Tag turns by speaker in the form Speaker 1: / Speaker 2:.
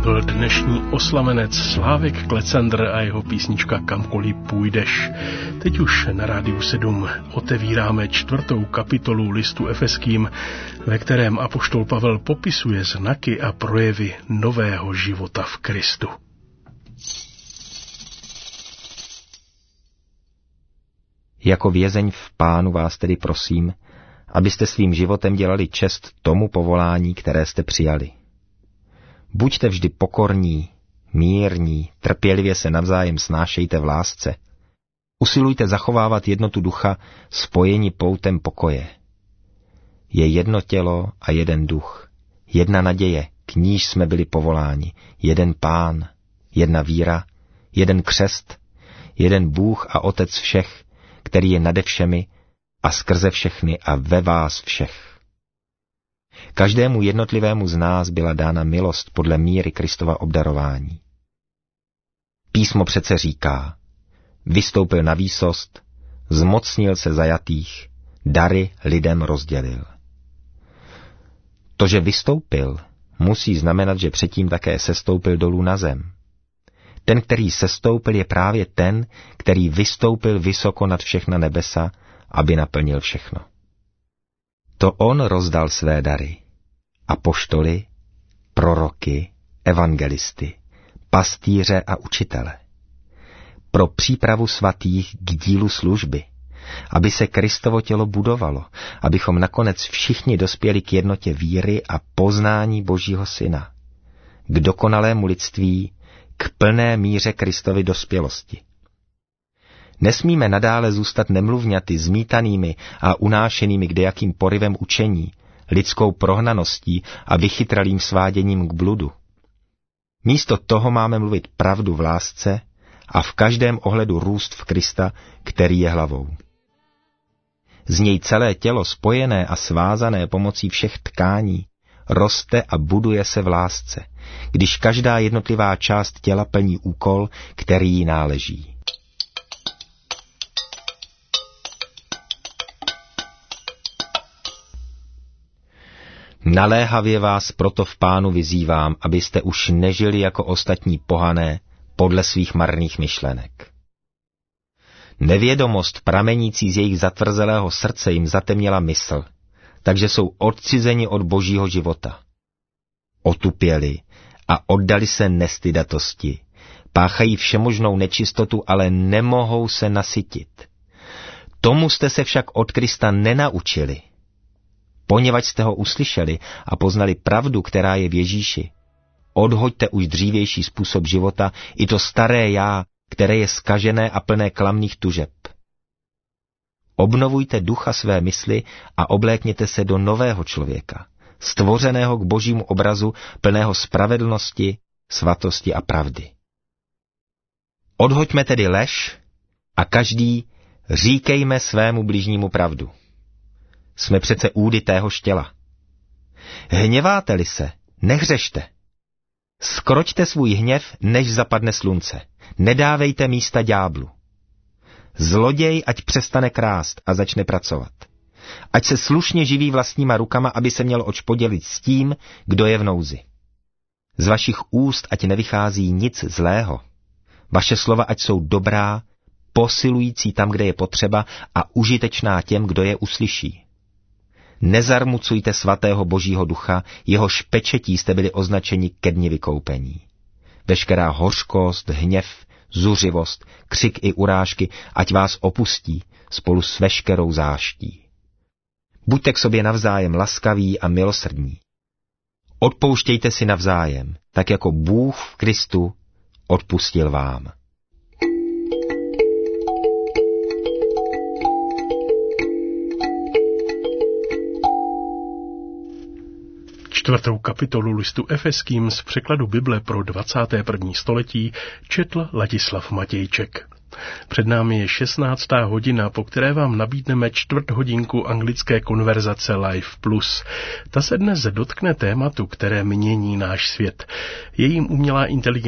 Speaker 1: byl dnešní oslavenec Slávek Klecandr a jeho písnička Kamkoliv půjdeš. Teď už na Rádiu 7 otevíráme 4. kapitolu listu Efeským, ve kterém apoštol Pavel popisuje znaky a projevy nového života v Kristu.
Speaker 2: Jako vězeň v Pánu vás tedy prosím, abyste svým životem dělali čest tomu povolání, které jste přijali. Buďte vždy pokorní, mírní, trpělivě se navzájem snášejte v lásce. Usilujte zachovávat jednotu ducha, spojení poutem pokoje. Je jedno tělo a jeden duch, jedna naděje, k níž jsme byli povoláni, jeden Pán, jedna víra, jeden křest, jeden Bůh a Otec všech, který je nade všemi a skrze všechny a ve vás všech. Každému jednotlivému z nás byla dána milost podle míry Kristova obdarování. Písmo přece říká, vystoupil na výsost, zmocnil se zajatých, dary lidem rozdělil. To, že vystoupil, musí znamenat, že předtím také sestoupil dolů na zem. Ten, který sestoupil, je právě ten, který vystoupil vysoko nad všechna nebesa, aby naplnil všechno. To on rozdal své dary. Apoštoly, proroky, evangelisty, pastýře a učitele. Pro přípravu svatých k dílu služby, aby se Kristovo tělo budovalo, abychom nakonec všichni dospěli k jednotě víry a poznání Božího Syna, k dokonalému lidství, k plné míře Kristovy dospělosti. Nesmíme nadále zůstat nemluvňaty, zmítanými a unášenými kdejakým porivem učení, lidskou prohnaností a vychytralým sváděním k bludu. Místo toho máme mluvit pravdu v lásce a v každém ohledu růst v Krista, který je hlavou. Z něj celé tělo spojené a svázané pomocí všech tkání roste a buduje se v lásce, když každá jednotlivá část těla plní úkol, který jí náleží. Naléhavě vás proto v Pánu vyzývám, abyste už nežili jako ostatní pohané podle svých marných myšlenek. Nevědomost pramenící z jejich zatvrzelého srdce jim zatemnila mysl, takže jsou odcizeni od Božího života. Otupěli a oddali se nestydatosti, páchají všemožnou nečistotu, ale nemohou se nasytit. Tomu jste se však od Krista nenaučili, poněvadž jste ho uslyšeli a poznali pravdu, která je v Ježíši. Odhoďte už dřívější způsob života, i to staré já, které je zkažené a plné klamných tužeb. Obnovujte ducha své mysli a oblékněte se do nového člověka, stvořeného k Božímu obrazu, plného spravedlnosti, svatosti a pravdy. Odhoďme tedy lež a každý říkejme svému bližnímu pravdu. Jsme přece údy téhož těla. Hněváte-li se, nehřešte. Skroťte svůj hněv, než zapadne slunce. Nedávejte místa ďáblu. Zloděj ať přestane krást a začne pracovat. Ať se slušně živí vlastníma rukama, aby se měl oč podělit s tím, kdo je v nouzi. Z vašich úst ať nevychází nic zlého. Vaše slova ať jsou dobrá, posilující tam, kde je potřeba a užitečná těm, kdo je uslyší. Nezarmucujte svatého Božího ducha, jehož pečetí jste byli označeni ke dni vykoupení. Veškerá hořkost, hněv, zuřivost, křik i urážky, ať vás opustí spolu s veškerou záští. Buďte k sobě navzájem laskaví a milosrdní. Odpouštějte si navzájem, tak jako Bůh v Kristu odpustil vám.
Speaker 1: Čtvrtou kapitolu listu Efeským z překladu Bible pro 21. století četl Ladislav Matějček. Před námi je 16. hodina, po které vám nabídneme čtvrthodinku anglické konverzace Live Plus. Ta se dnes dotkne tématu, které mění náš svět. Je jim umělá inteligence